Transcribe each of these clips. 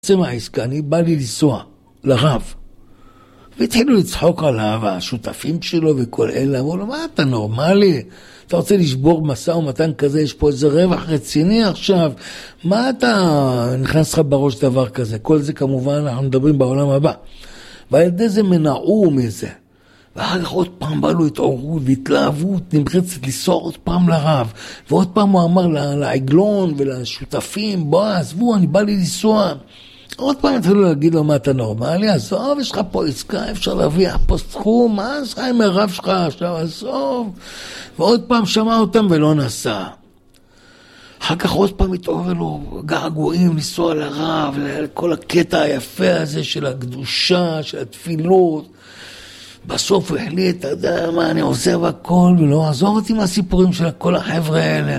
עצם העסקה, אני בא לי לנסוע לרב. והתחילו לצחוק עליו, השותפים שלו וכל אלה, אמרו לו, מה אתה נורמלי? אתה רוצה לשבור מסע ומתן כזה, יש פה איזה רווח רציני עכשיו, מה אתה נכנס לך בראש דבר כזה? כל זה כמובן אנחנו מדברים בעולם הבא. ועל ידי זה מנעו מזה. ואחר כך עוד פעם בא לו התעוררות והתלהבות נמחצת לנסוע עוד פעם לרב. ועוד פעם הוא אמר לעגלון ולשותפים, בוא עזבו, אני בא לי לנסוע. עוד פעם התחילו להגיד לו, מה אתה נורמלי? עזוב, יש לך פה עסקה, אפשר להביא פה סכום, מה יש לך עם הרב שלך עכשיו? עזוב. ועוד פעם שמע אותם ולא נסע. אחר כך עוד פעם התעורר לו געגועים לנסוע לרב, לכל הקטע היפה הזה של הקדושה, של התפילות. בסוף הוא החליט, אתה יודע מה, אני עוזב הכל ולא עזוב אותי מהסיפורים של כל החבר'ה האלה.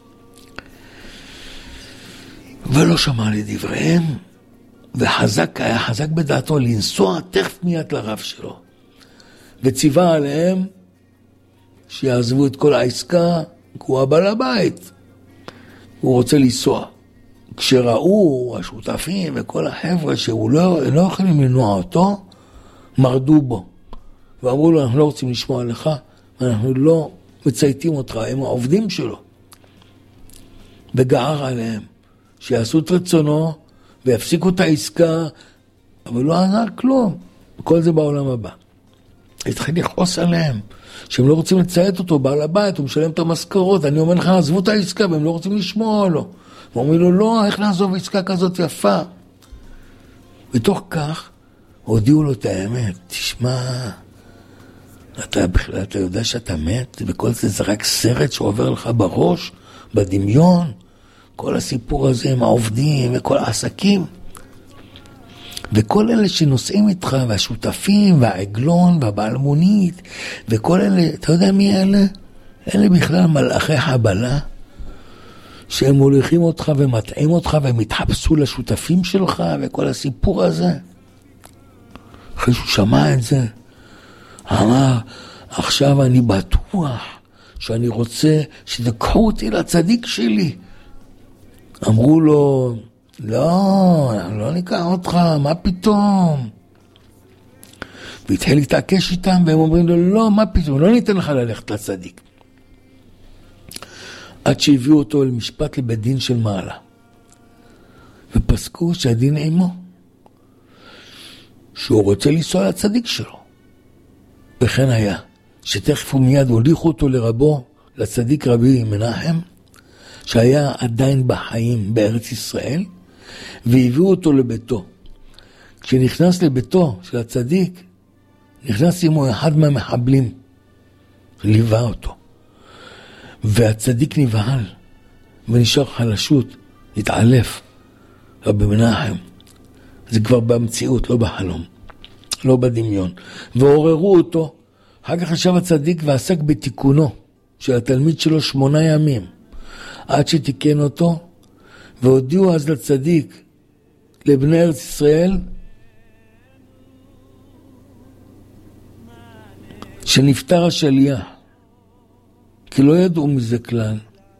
ולא שמע לדבריהם. היה חזק בדעתו לנסוע תכף מיד לרב שלו. וציווה עליהם שיעזבו את כל העסקה, כי הוא הבעל הבית. הוא רוצה לנסוע. כשראו השותפים וכל החבר'ה שהוא לא יכולים לנוע אותו, מרדו בו. ואמרו לו, אנחנו לא רוצים לשמוע לך, אנחנו לא מצייתים אותך, הם העובדים שלו. וגער עליהם, שיעשו את רצונו, ויפסיקו את העסקה, אבל לא עזר כלום. כל זה בעולם הבא. התחיל לכעוס עליהם, שהם לא רוצים לציית אותו, בעל הבית, הוא משלם את המשכורות, אני אומר לך, עזבו את העסקה, והם לא רוצים לשמוע לו. הוא אומר לו, לא, איך נעזוב עסקה כזאת יפה? בתוך כך, הודיעו לו את האמת, תשמע, אתה יודע שאתה מת, וכל זה רק סרט שעובר לך בראש, בדמיון, כל הסיפור הזה עם העובדים וכל העסקים. וכל אלה שנוסעים איתך, והשותפים, והעגלון, והבעלמונית, וכל אלה, אתה יודע מי אלה? אלה בכלל מלאכי חבלה, שהם מוליכים אותך ומטעים אותך, והם התחפשו לשותפים שלך, וכל הסיפור הזה. אחרי שהוא שמע את זה, אמר, עכשיו אני בטוח שאני רוצה שתקחו אותי לצדיק שלי. אמרו לו, לא ניקח אותך, מה פתאום? והתחיל להתעקש איתם, והם אומרים לו, לא, מה פתאום, לא ניתן לך ללכת לצדיק. עד שהביאו אותו למשפט לבית דין של מעלה. ופסקו שהדין עמו, שהוא רוצה לנסוע לצדיק שלו. וכן היה, שתכף ומיד הוליכו אותו לרבו, לצדיק רבי מנחם, שהיה עדיין בחיים בארץ ישראל, והביאו אותו לביתו. כשנכנס לביתו של הצדיק, נכנס עמו אחד מהמחבלים, ליווה אותו. והצדיק נבהל, ונשאר חלשות, התעלף, רבי מנחם. זה כבר במציאות, לא בחלום, לא בדמיון. ועוררו אותו, אחר כך ישב הצדיק ועסק בתיקונו של התלמיד שלו 8 ימים, עד שתיקן אותו, והודיעו אז לצדיק, לבני ארץ ישראל, שנפטר השליח, כי לא ידעו מזה כלל.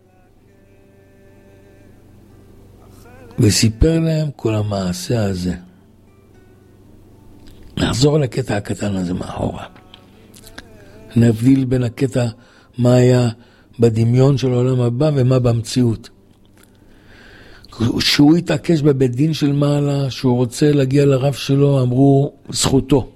וסיפר להם כל המעשה הזה. נחזור לקטע הקטן הזה מאחורה. נבדיל בין הקטע מה היה בדמיון של העולם הבא ומה במציאות. כשהוא התעקש בבית דין של מעלה שהוא רוצה להגיע לרב שלו, אמרו זכותו.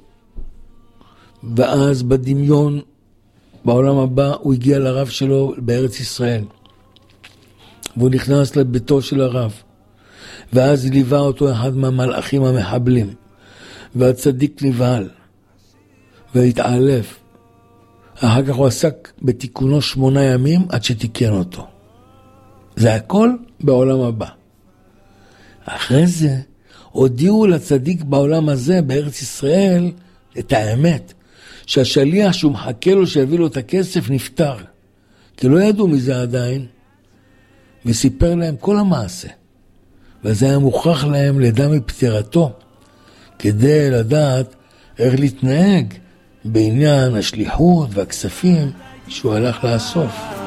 ואז בדמיון בעולם הבא הוא הגיע לרב שלו בארץ ישראל. והוא נכנס לביתו של הרב. ואז ליווה אותו אחד מהמלאכים המחבלים. והצדיק נבהל. והתעלף. אחר כך הוא עסק בתיקונו 8 ימים עד שתיקן אותו. זה הכל בעולם הבא. אחרי זה הודיעו לצדיק בעולם הזה, בארץ ישראל, את האמת. שהשליח שהוא מחכה לו שיביא לו את הכסף נפטר. כי לא ידעו מזה עדיין. וסיפר להם כל המעשה. וזה היה מוכרח להם לדע מפטירתו. כדי לדעת איך להתנהג בעניין השליחות והכספים שהוא הלך לאסוף.